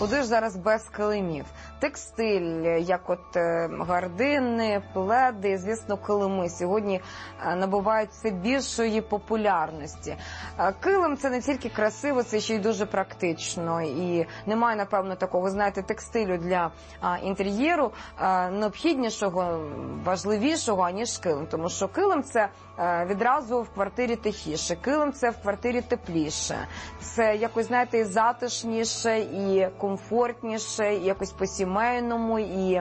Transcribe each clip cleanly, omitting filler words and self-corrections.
Куди ж зараз без килимів? Текстиль, як от гардини, пледи, звісно, килими сьогодні набувають все більшої популярності. Килим – це не тільки красиво, це ще й дуже практично. І немає, напевно, такого, знаєте, текстилю для інтер'єру необхіднішого, важливішого, аніж килим. Тому що килим – це відразу в квартирі тихіше, килим – це в квартирі тепліше. Це якось, знаєте, і затишніше, і комфортніше, і якось по-сімейному, і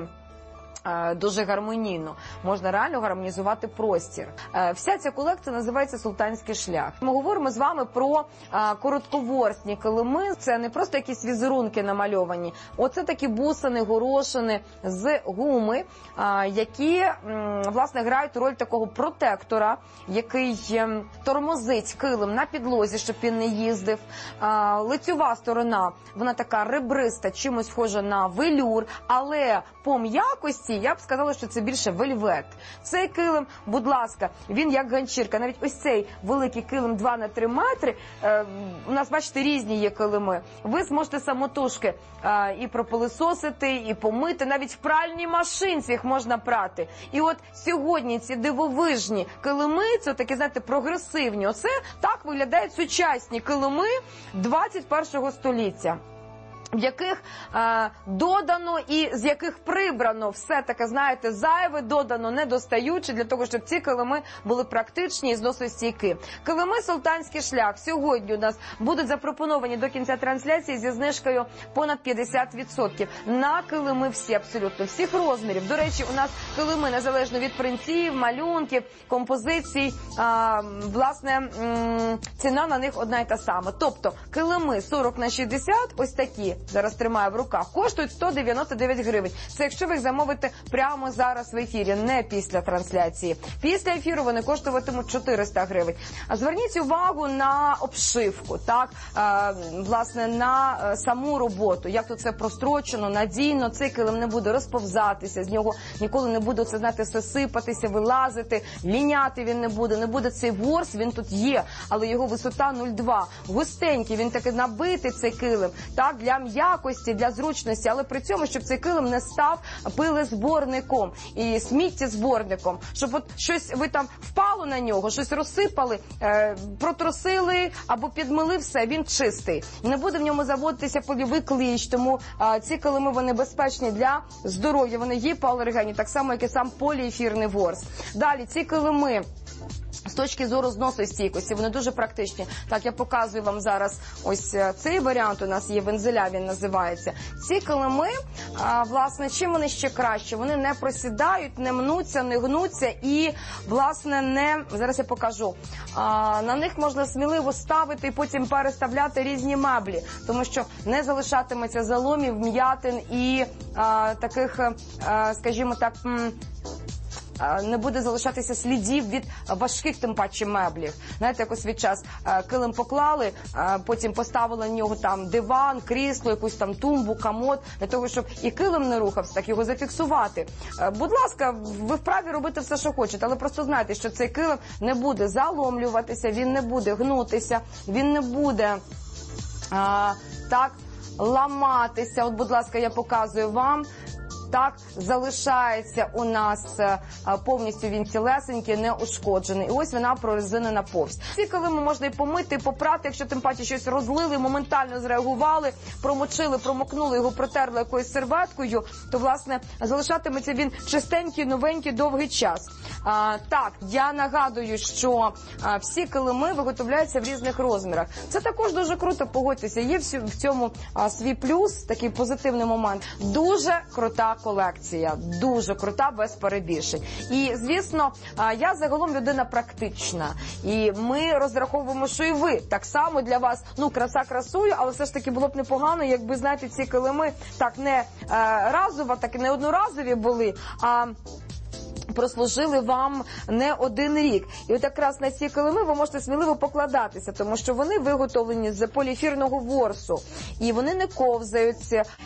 дуже гармонійно. Можна реально гармонізувати простір. Вся ця колекція називається «Султанський шлях». Ми говоримо з вами про коротковорсні килими. Це не просто якісь візерунки намальовані. Оце такі бусини, горошини з гуми, які, власне, грають роль такого протектора, який тормозить килим на підлозі, щоб він не їздив. Лицьова сторона, вона така ребриста, чимось схожа на велюр, але по м'якості я б сказала, що це більше вельвет. Цей килим, будь ласка, він як ганчірка. Навіть ось цей великий килим 2 на 3 метри, у нас, бачите, різні є килими. Ви зможете самотужки і пропилисосити, і помити, навіть в пральній машинці їх можна прати. І от сьогодні ці дивовижні килими, це такі, знаєте, прогресивні. Оце так виглядають сучасні килими 21-го століття, в яких додано і з яких прибрано все таке, знаєте, зайве, додано недостаюче, для того, щоб ці килими були практичні і зносостійкі. Килими «Султанський шлях» сьогодні у нас будуть запропоновані до кінця трансляції зі знижкою понад 50%. На килими всі, абсолютно, всіх розмірів. До речі, у нас килими незалежно від принтів, малюнків, композицій, власне, ціна на них одна і та сама. Тобто, килими 40 на 60, ось такі, зараз тримаю в руках, коштують 199 гривень. Це якщо ви їх замовите прямо зараз в ефірі, не після трансляції. Після ефіру вони коштуватимуть 400 гривень. А зверніть увагу на обшивку, так, власне, на саму роботу. Як тут це прострочено, надійно, цей килим не буде розповзатися, з нього ніколи не буде, це, знаєте, все сипатися, вилазити, ліняти він не буде цей ворс, він тут є, але його висота 0,2. Густенький, він таки набитий, цей килим, так, для якості, для зручності, але при цьому, щоб цей килим не став пилезборником і сміттєзборником, щоб от щось ви там впало на нього, щось розсипали, протрусили або підмили, все, він чистий. Не буде в ньому заводитися польовий кліщ, тому ці килими, вони безпечні для здоров'я, вони гіпоалергенні, так само, як і сам поліефірний ворс. Далі, ці килими з точки зору зносостійкості, вони дуже практичні. Так, я показую вам зараз ось цей варіант, у нас є вензеля, він називається. Ці килими, власне, чим вони ще краще? Вони не просідають, не мнуться, не гнуться і, власне, не... Зараз я покажу. На них можна сміливо ставити і потім переставляти різні меблі, тому що не залишатиметься заломів, м'ятин і таких, скажімо так, не буде залишатися слідів від важких, тим паче, меблів. Знаєте, якось від час килим поклали, потім поставили на нього там диван, крісло, якусь там тумбу, комод, для того, щоб і килим не рухався, так його зафіксувати. Будь ласка, ви вправі робити все, що хочете, але просто знайте, що цей килим не буде заломлюватися, він не буде гнутися, він не буде так ламатися. От, будь ласка, я показую вам. Так, залишається у нас повністю він цілесенький, не ушкоджений. І ось вона прорезинена повз. Ці килими можна і помити, і попрати, якщо тим паче щось розлили, моментально зреагували, промочили, промокнули, його протерли якоюсь серветкою, то, власне, залишатиметься він чистенький, новенький, довгий час. Так, я нагадую, що всі килими виготовляються в різних розмірах. Це також дуже круто, погодьтеся, є в цьому свій плюс, такий позитивний момент. Дуже крута колекція, дуже крута, без перебільшень. І, звісно, я загалом людина практична. І ми розраховуємо, що і ви. Так само для вас, ну, краса красою, але все ж таки було б непогано, якби, знаєте, ці килими так не разово, так і не одноразові були, а прослужили вам не один рік. І от якраз на ці килими ви можете сміливо покладатися, тому що вони виготовлені з поліефірного ворсу. І вони не ковзаються.